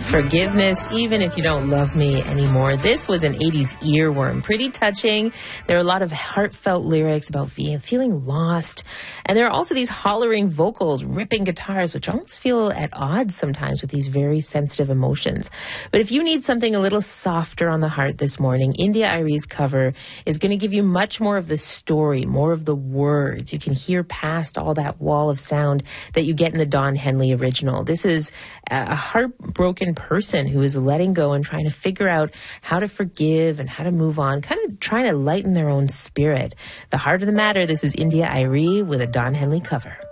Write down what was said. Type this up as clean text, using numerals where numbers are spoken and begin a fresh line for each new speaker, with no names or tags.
Forgiveness, even if you don't love me anymore. This was an 80s earworm. Pretty touching. There are a lot of heartfelt lyrics about feeling lost. And there are also these hollering vocals, ripping guitars, which almost feel at odds sometimes with these very sensitive emotions. But if you need something a little softer on the heart this morning, India.Arie's cover is going to give you much more of the story, more of the words. You can hear past all that wall of sound that you get in the Don Henley original. This is a heartbroken person who is letting go and trying to figure out how to forgive and how to move on, kind of trying to lighten their own spirit. The heart of the matter, this is India.Arie with a Don Henley cover.